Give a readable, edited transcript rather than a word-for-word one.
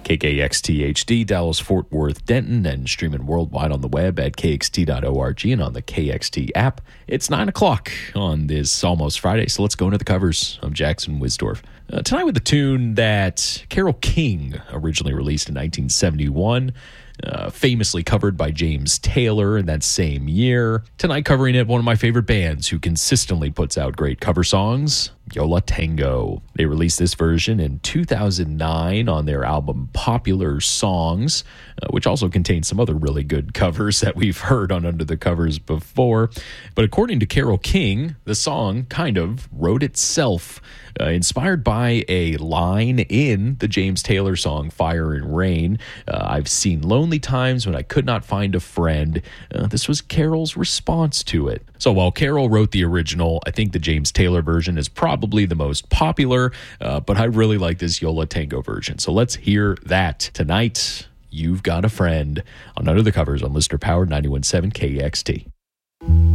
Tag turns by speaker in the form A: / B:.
A: KKXT HD, Dallas, Fort Worth, Denton, and streaming worldwide on the web at kxt.org and on the KXT app. It's 9 o'clock on this almost Friday, so let's go into the covers. I'm Jackson Wisdorf. Tonight with a tune that Carole King originally released in 1971, famously covered by James Taylor in that same year. Tonight covering it, one of my favorite bands who consistently puts out great cover songs, Yo La Tengo. They released this version in 2009 on their album Popular Songs, which also contains some other really good covers that we've heard on Under the Covers before. But according to Carole King, the song kind of wrote itself, inspired by a line in the James Taylor song Fire and Rain. I've seen lonely times when I could not find a friend. This was Carole's response to it. So while Carole wrote the original, I think the James Taylor version is probably the most popular, but I really like this Yo La Tengo version. So let's hear that tonight. You've Got a Friend on Under the Covers on Listener Powered 91.7 KXT.